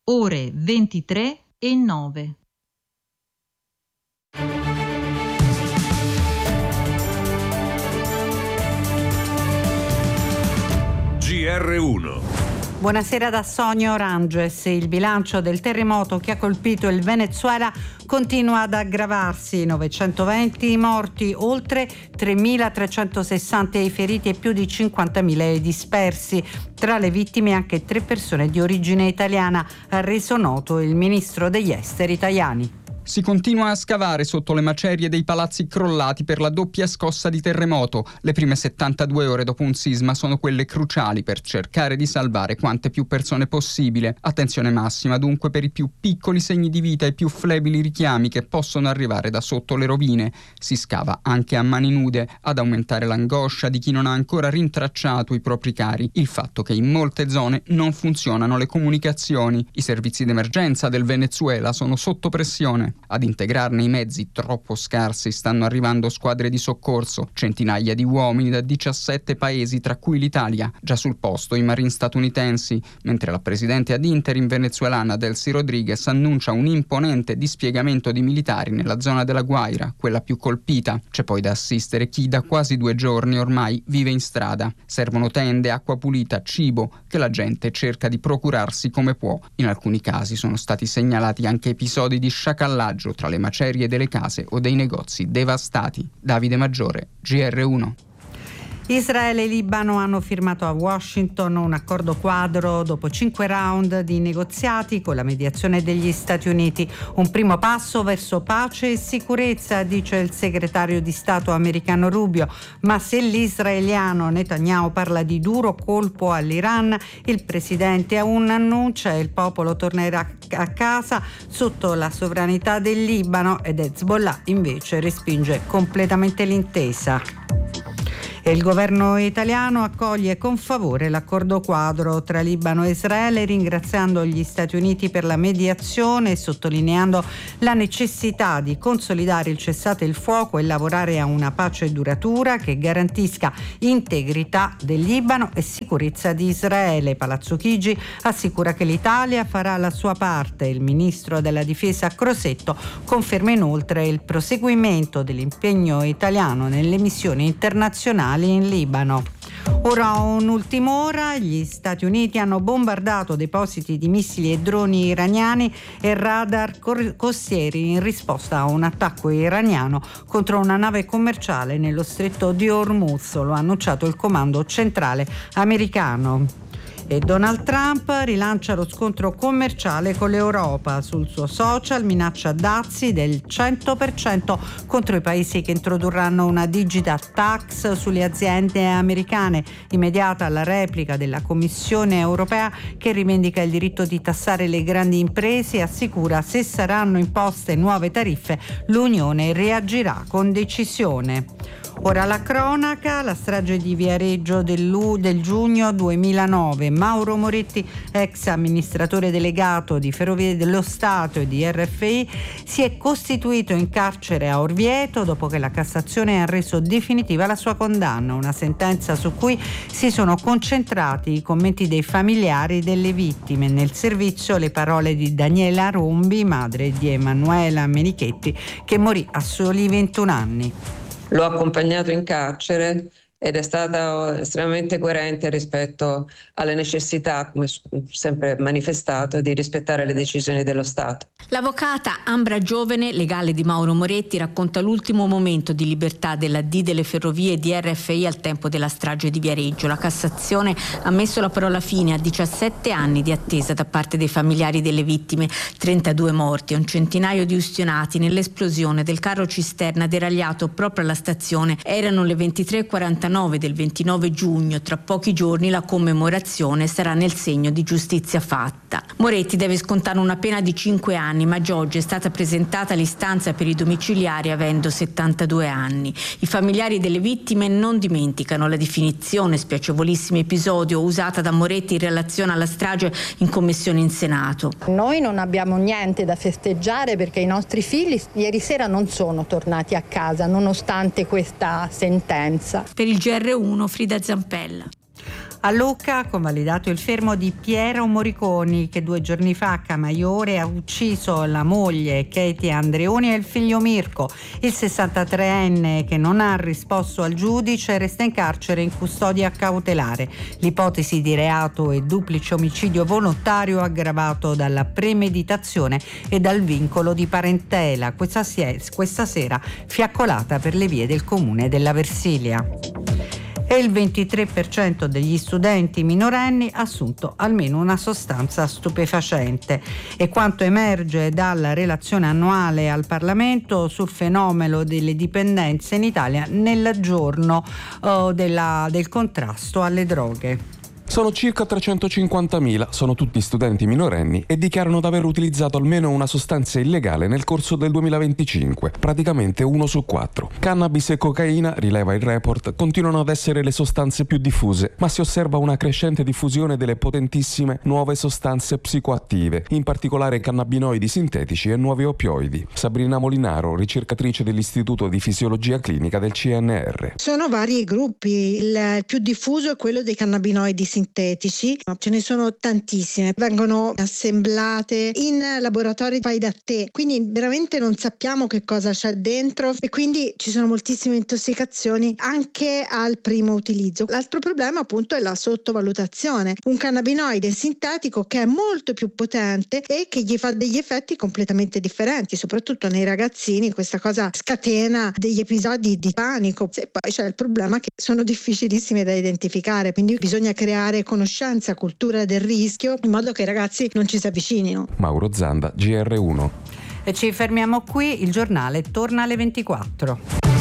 ore 23:09. GR1. Buonasera da Sonia Oranges. Il bilancio del terremoto che ha colpito il Venezuela continua ad aggravarsi. 920 morti, oltre 3.360 i feriti e più di 50.000 i dispersi. Tra le vittime anche 3 persone di origine italiana, ha reso noto il ministro degli esteri Tajani. Si continua a scavare sotto le macerie dei palazzi crollati per la doppia scossa di terremoto. Le prime 72 ore dopo un sisma sono quelle cruciali per cercare di salvare quante più persone possibile. Attenzione massima dunque per i più piccoli segni di vita e i più flebili richiami che possono arrivare da sotto le rovine. Si scava anche a mani nude, ad aumentare l'angoscia di chi non ha ancora rintracciato i propri cari. Il fatto che in molte zone non funzionano le comunicazioni. I servizi d'emergenza del Venezuela sono sotto pressione. Ad integrarne i mezzi troppo scarsi stanno arrivando squadre di soccorso, centinaia di uomini da 17 paesi, tra cui l'Italia. Già sul posto i Marine statunitensi, mentre la presidente ad interim venezuelana Delcy Rodriguez annuncia un imponente dispiegamento di militari nella zona della Guaira, quella più colpita. C'è poi da assistere chi da quasi 2 giorni ormai vive in strada. Servono tende, acqua pulita, cibo, che la gente cerca di procurarsi come può. In alcuni casi sono stati segnalati anche episodi di sciacallaggio tra le macerie delle case o dei negozi devastati. Davide Maggiore, GR1. Israele e Libano hanno firmato a Washington un accordo quadro dopo 5 round di negoziati con la mediazione degli Stati Uniti. Un primo passo verso pace e sicurezza, dice il segretario di Stato americano Rubio. Ma se l'israeliano Netanyahu parla di duro colpo all'Iran, il presidente Aoun annuncia il popolo tornerà a casa sotto la sovranità del Libano ed Hezbollah invece respinge completamente l'intesa. E il governo italiano accoglie con favore l'accordo quadro tra Libano e Israele, ringraziando gli Stati Uniti per la mediazione e sottolineando la necessità di consolidare il cessate il fuoco e lavorare a una pace duratura che garantisca integrità del Libano e sicurezza di Israele. Palazzo Chigi assicura che l'Italia farà la sua parte. Il ministro della Difesa Crosetto conferma inoltre il proseguimento dell'impegno italiano nelle missioni internazionali in Libano. Ora un'ultima ora, gli Stati Uniti hanno bombardato depositi di missili e droni iraniani e radar costieri in risposta a un attacco iraniano contro una nave commerciale nello stretto di Hormuz, lo ha annunciato il comando centrale americano. E Donald Trump rilancia lo scontro commerciale con l'Europa. Sul suo social minaccia dazi del 100% contro i paesi che introdurranno una digital tax sulle aziende americane, immediata alla replica della Commissione europea che rivendica il diritto di tassare le grandi imprese e assicura se saranno imposte nuove tariffe l'Unione reagirà con decisione. Ora la cronaca, la strage di Viareggio del giugno 2009. Mauro Moretti, ex amministratore delegato di Ferrovie dello Stato e di RFI, si è costituito in carcere a Orvieto dopo che la Cassazione ha reso definitiva la sua condanna, una sentenza su cui si sono concentrati i commenti dei familiari delle vittime. Nel servizio le parole di Daniela Rombi, madre di Emanuela Menichetti, che morì a soli 21 anni. L'ho accompagnato in carcere ed è stata estremamente coerente rispetto alle necessità, come sempre manifestato, di rispettare le decisioni dello Stato. L'avvocata Ambra Giovene, legale di Mauro Moretti, racconta l'ultimo momento di libertà della D delle Ferrovie e di RFI al tempo della strage di Viareggio. La Cassazione ha messo la parola fine a 17 anni di attesa da parte dei familiari delle vittime, 32 morti e un centinaio di ustionati nell'esplosione del carro cisterna deragliato proprio alla stazione. Erano le 23:49 del 29 giugno. Tra pochi giorni la commemorazione sarà nel segno di giustizia fatta. Moretti deve scontare una pena di 5 anni, ma già oggi è stata presentata l'istanza per i domiciliari avendo 72 anni. I familiari delle vittime non dimenticano la definizione spiacevolissimo episodio usata da Moretti in relazione alla strage in commissione in Senato. Noi non abbiamo niente da festeggiare perché i nostri figli ieri sera non sono tornati a casa nonostante questa sentenza. Per il GR1 Frida Zampella. A Lucca ha convalidato il fermo di Piero Moriconi, che 2 giorni fa a Camaiore ha ucciso la moglie Katie Andreoni e il figlio Mirko. Il 63enne, che non ha risposto al giudice, resta in carcere in custodia cautelare. L'ipotesi di reato è duplice omicidio volontario aggravato dalla premeditazione e dal vincolo di parentela. Questa sera fiaccolata per le vie del comune della Versilia. E il 23% degli studenti minorenni ha assunto almeno una sostanza stupefacente. E quanto emerge dalla relazione annuale al Parlamento sul fenomeno delle dipendenze in Italia nel giorno del contrasto alle droghe. Sono circa 350.000, sono tutti studenti minorenni e dichiarano di aver utilizzato almeno una sostanza illegale nel corso del 2025, praticamente 1 su 4. Cannabis e cocaina, rileva il report, continuano ad essere le sostanze più diffuse, ma si osserva una crescente diffusione delle potentissime nuove sostanze psicoattive, in particolare cannabinoidi sintetici e nuovi oppioidi. Sabrina Molinaro, ricercatrice dell'Istituto di Fisiologia Clinica del CNR. Sono vari gruppi, il più diffuso è quello dei cannabinoidi sintetici, ce ne sono tantissime, vengono assemblate in laboratori fai da te, quindi veramente non sappiamo che cosa c'è dentro e quindi ci sono moltissime intossicazioni anche al primo utilizzo. L'altro problema appunto è la sottovalutazione, un cannabinoide sintetico che è molto più potente e che gli fa degli effetti completamente differenti, soprattutto nei ragazzini. Questa cosa scatena degli episodi di panico e poi c'è il problema che sono difficilissime da identificare, quindi bisogna creare conoscenza, cultura del rischio, in modo che i ragazzi non ci si avvicinino. Mauro Zanda, GR1. E ci fermiamo qui, il giornale torna alle 24.